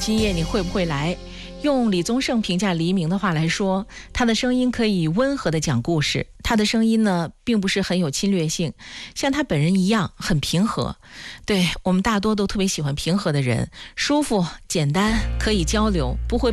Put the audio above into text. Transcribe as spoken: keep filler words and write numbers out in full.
今夜你会不会来？用李宗盛评价黎明的话来说，他的声音可以温和地讲故事，他的声音呢并不是很有侵略性，像他本人一样很平和。对，我们大多都特别喜欢平和的人，舒服、简单，可以交流，不会